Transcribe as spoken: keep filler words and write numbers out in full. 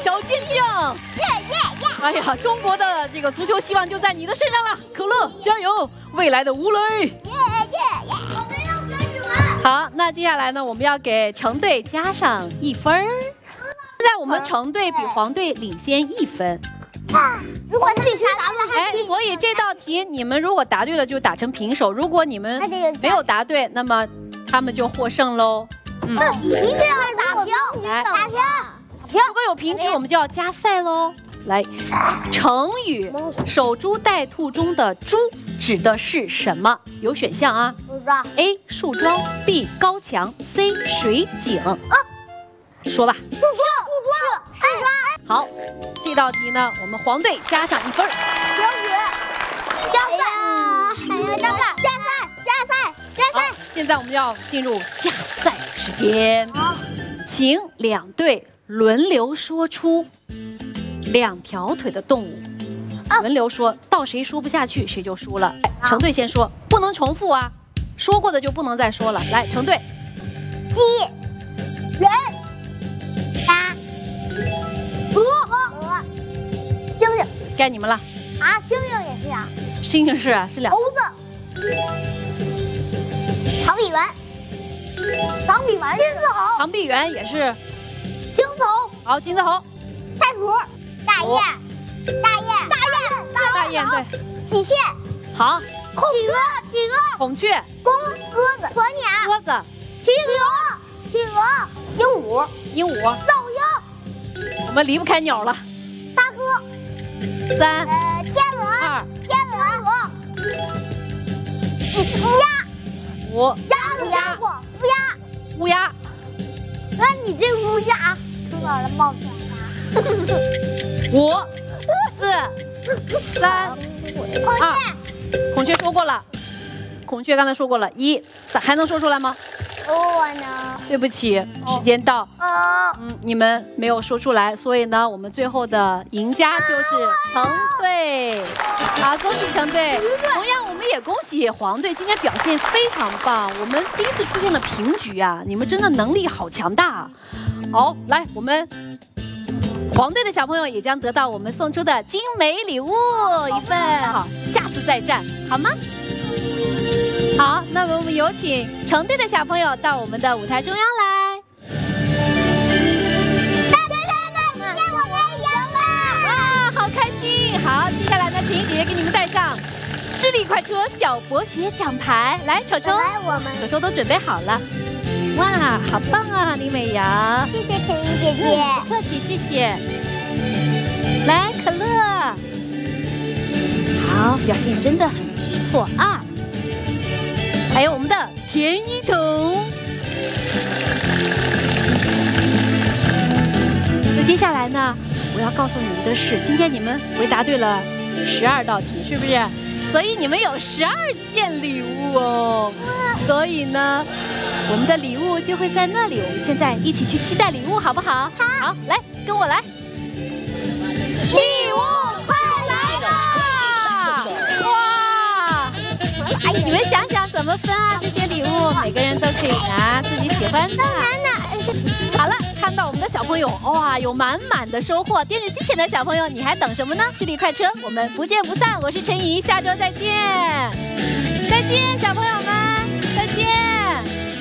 小健将。 耶耶耶！ 哎呀，中国的这个足球希望就在你的身上了，可乐加油！未来的吴磊。 耶耶耶！我们要跟着玩。 好，那接下来呢，我们要给橙队加上一分儿。现在我们橙队比黄队领先一分。 啊，如果必须答对， 哎，所以这道题你们如果答对了就打成平手，如果你们没有答对，那么他们就获胜喽。嗯， 一定要打平， 来打平， 如果有平局，我们就要加赛喽。来，成语“守株待兔”中的“株”指的是什么？有选项啊。 不知道。 A. 树桩 B. 高墙 C. 水井。啊，说吧。 树桩，树桩，树桩。 好，这道题呢，我们黄队加上一分。 标准。加赛，还要加赛，加赛，加赛，加赛。 现在我们要进入加赛时间。 好， 请两队轮流说出两条腿的动物，轮流说，到谁说不下去谁就输了。橙队先说，不能重复啊，说过的就不能再说了。来，橙队， 鸡、人、鸭、鹅、鹅、猩猩该你们了。 啊，猩猩也是啊， 猩猩是啊，是两。 猴子、长臂猿、长臂猿、金丝猴、 长臂猿也是。 金丝猴、 好，金丝猴、 袋鼠、大雁、大雁、大雁、 大雁对。 喜鹊、 好， 企鹅、企鹅、 孔雀、 公鸽子、鸵鸟、 鸽子、 企鹅、企鹅、鹦鹉、 鹦鹉。 老鹰、 我们离不开鸟了。 八哥、 三、 呃，天鹅、 二、 天鹅、乌鸦、 五、 鸭子、鸭乌鸦。 乌鸦。 那你这乌鸦从哪儿冒出来的？ 五、四、三、 孔雀、 孔雀说过了，孔雀刚才说过了。一、三，还能说出来吗？ 我呢？ 对不起，时间到。 哦， 嗯，你们没有说出来，所以呢，我们最后的赢家就是橙队。好，恭喜橙队。同样，我们也恭喜黄队，今天表现非常棒。我们第一次出现了平局啊，你们真的能力好强大。好，来，我们黄队的小朋友也将得到我们送出的精美礼物一份。好，下次再战，好吗？好，那么我们有请橙队的小朋友到我们的舞台中央来。 我们赢了！ 哇，好开心！好，接下来呢，晨怡姐姐给你们带上智力快车小博学奖牌。来，丑丑， 来，我们丑丑都准备好了。哇，好棒啊，李美瑶！ 谢谢陈怡姐姐。 不客气，谢谢。来，可乐。好，表现真的很不错啊。还有我们的田一彤。那接下来呢，我要告诉你们的是，今天你们回答对了十二道题，是不是？所以你们有十二件礼物哦。所以呢，我们的礼物就会在那里。我们现在一起去期待礼物，好不好？ 好。 好，来，跟我来。礼物快来啦！哇！哎，你们想想怎么分啊？这些礼物每个人都可以拿自己喜欢的。好了，看到我们的小朋友，哇，有满满的收获。电视机前的小朋友，你还等什么呢？智力快车，我们不见不散。我是陈怡，下周再见。再见，小朋友们。